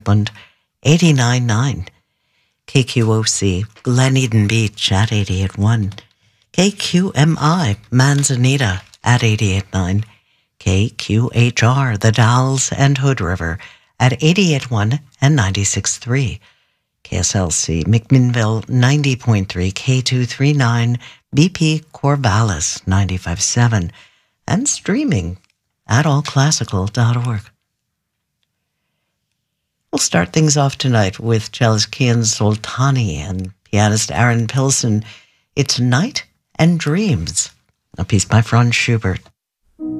Bund 89.9. KQOC Glen Eden Beach at 88.1. KQMI Manzanita at 88.9. KQHR The Dalles and Hood River at 88.1 and 96.3. KSLC McMinnville 90.3, K239 BP Corvallis 95.7, and streaming at allclassical.org. We'll start things off tonight with cellist Kian Soltani and pianist Aaron Pilson. It's Night and Dreams, a piece by Franz Schubert.